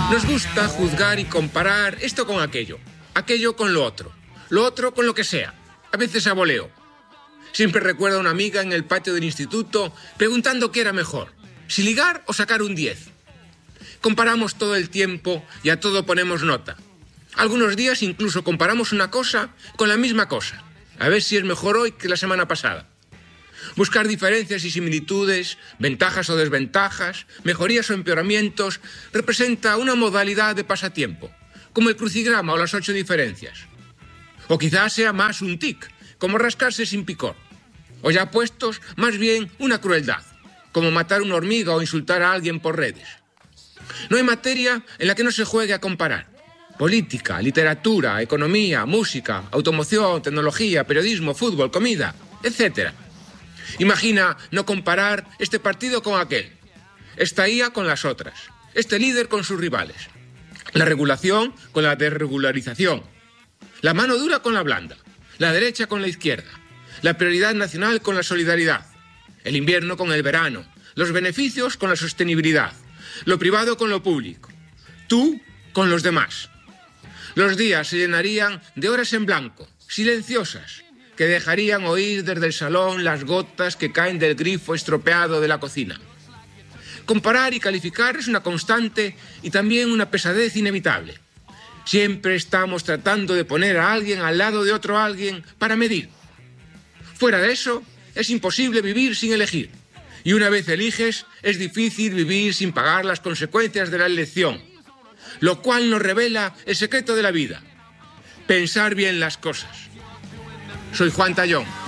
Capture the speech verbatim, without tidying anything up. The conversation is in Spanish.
Nos gusta juzgar y comparar esto con aquello, aquello con lo otro, lo otro con lo que sea, a veces a voleo. Siempre recuerdo a una amiga en el patio del instituto preguntando qué era mejor, si ligar o sacar un diez. Comparamos todo el tiempo y a todo ponemos nota. Algunos días incluso comparamos una cosa con la misma cosa, a ver si es mejor hoy que la semana pasada. Buscar diferencias y similitudes, ventajas o desventajas, mejorías o empeoramientos, representa una modalidad de pasatiempo, como el crucigrama o las ocho diferencias. O quizás sea más un tic, como rascarse sin picor. O ya puestos, más bien una crueldad, como matar una hormiga o insultar a alguien por redes. No hay materia en la que no se juegue a comparar. Política, literatura, economía, música, automoción, tecnología, periodismo, fútbol, comida, etcétera. Imagina no comparar este partido con aquel, esta I A con las otras, este líder con sus rivales, la regulación con la desregularización, la mano dura con la blanda, la derecha con la izquierda, la prioridad nacional con la solidaridad, el invierno con el verano, los beneficios con la sostenibilidad, lo privado con lo público, tú con los demás. Los días se llenarían de horas en blanco, silenciosas, que dejarían oír desde el salón las gotas que caen del grifo estropeado de la cocina. Comparar y calificar es una constante y también una pesadez inevitable. Siempre estamos tratando de poner a alguien al lado de otro alguien para medir. Fuera de eso, es imposible vivir sin elegir. Y una vez eliges, es difícil vivir sin pagar las consecuencias de la elección. Lo cual nos revela el secreto de la vida. Pensar bien las cosas. Soy Juan Tallón.